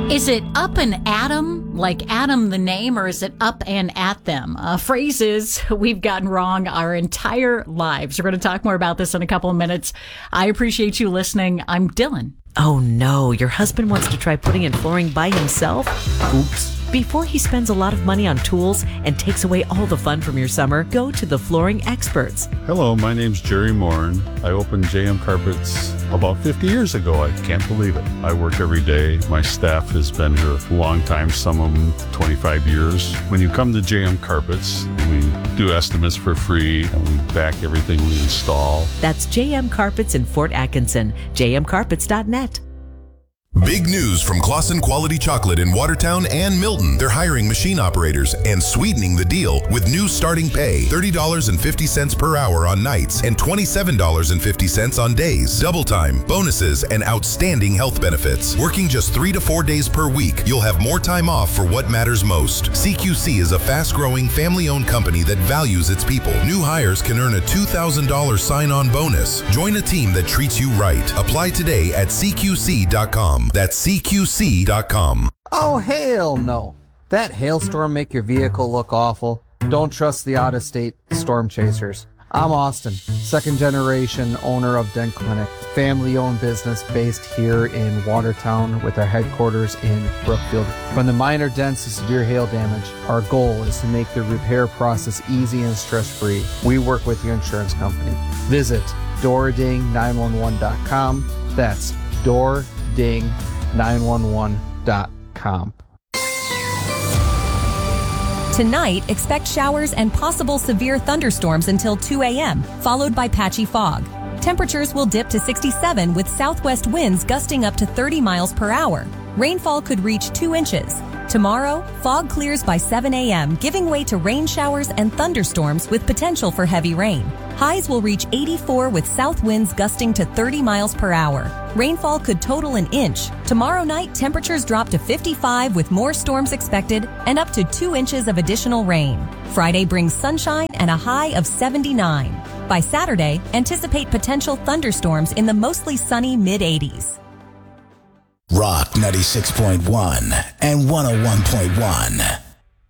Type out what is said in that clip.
Is it up and at 'em, like Adam the name, or is it up and at them? Phrases we've gotten wrong our entire lives. We're going to talk more about this in a couple of minutes. I appreciate you listening. I'm Dylan. Oh no, your husband wants to try putting in flooring by himself? Oops. Before he spends a lot of money on tools and takes away all the fun from your summer, go to the flooring experts. Hello, my name's Jerry Morin. I opened JM Carpets about 50 years ago. I can't believe it. I work every day. My staff has been here a long time, some of them 25 years. When you come to JM Carpets, we do estimates for free and we back everything we install. That's JM Carpets in Fort Atkinson, jmcarpets.net. Big news from Claussen Quality Chocolate in Watertown and Milton. They're hiring machine operators and sweetening the deal with new starting pay, $30.50 per hour on nights and $27.50 on days. Double time, bonuses, and outstanding health benefits. Working just 3 to 4 days per week, you'll have more time off for what matters most. CQC is a fast-growing, family-owned company that values its people. New hires can earn a $2,000 sign-on bonus. Join a team that treats you right. Apply today at CQC.com. That's CQC.com. Oh, hell no. That hailstorm make your vehicle look awful? Don't trust the out-of-state storm chasers. I'm Austin, second generation owner of Dent Clinic, family-owned business based here in Watertown with our headquarters in Brookfield. From the minor dents to severe hail damage, our goal is to make the repair process easy and stress-free. We work with your insurance company. Visit DoorDing911.com. That's DoorDing911.com. Tonight, expect showers and possible severe thunderstorms until 2 a.m., followed by patchy fog. Temperatures will dip to 67 with southwest winds gusting up to 30 miles per hour. Rainfall could reach 2 inches. Tomorrow, fog clears by 7 a.m., giving way to rain showers and thunderstorms with potential for heavy rain. Highs will reach 84 with south winds gusting to 30 miles per hour. Rainfall could total an inch. Tomorrow night, temperatures drop to 55 with more storms expected and up to 2 inches of additional rain. Friday brings sunshine and a high of 79. By Saturday, anticipate potential thunderstorms in the mostly sunny mid-80s. Rock 96.1 and 101.1.